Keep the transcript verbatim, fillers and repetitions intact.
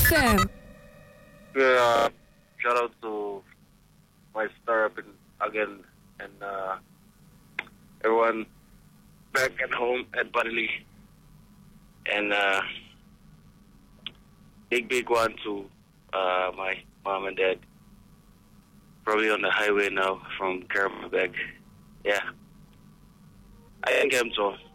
F M. Yeah, shout out to my star up in, again, and uh, everyone back at home at Badili. And uh, big, big one to uh, my mom and dad. Probably on the highway now from Karamabeg. Yeah. I think I'm so.